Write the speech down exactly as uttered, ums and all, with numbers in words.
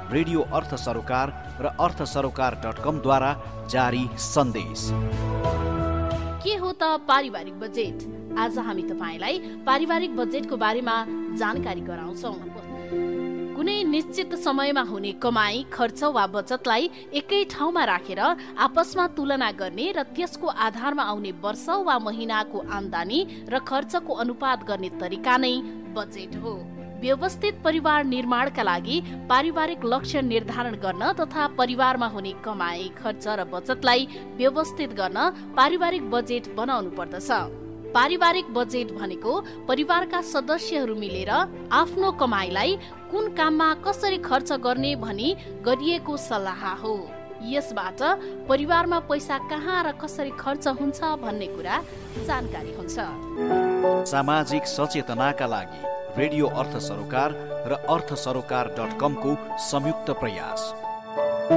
Radio अर्थ सरोकार र अर्थ सरोकार डट कम द्वारा जारी सन्देश। के हो त पारिवारिक बजेट? आज हामी तपाईलाई पारिवारिक बजेटको बारेमा जानकारी गराउँछौँ। कुनै निश्चित समयमा हुने कमाई, खर्च वा बचतलाई एकै ठाउँमा राखेर आपसमा तुलना गर्ने र त्यसको आधारमा आउने वर्ष वा महिनाको आम्दानी र खर्चको अनुपात गर्ने तरिका नै बजेट हो। व्यवस्थित परिवार निर्माणका लागि पारिवारिक लक्ष्य निर्धारण गर्न तथा परिवारमा हुने कमाई, खर्च र बचतलाई व्यवस्थित गर्न पारिवारिक बजेट बनाउनु पर्दछ। पारिवारिक बजेट भनेको परिवारका सदस्यहरू मिलेर आफ्नो कमाईलाई कुन काममा कसरी खर्च गर्ने भनी गरिएको सल्लाह हो। यसबाट परिवारमा पैसा कहाँ र कसरी खर्च हुन्छ भन्ने कुरा जानकारी हुन्छ। सामाजिक सचेतनाका लागि रेडियो अर्थ सरोकार र अर्थ सरोकार डट कम को संयुक्त प्रयास।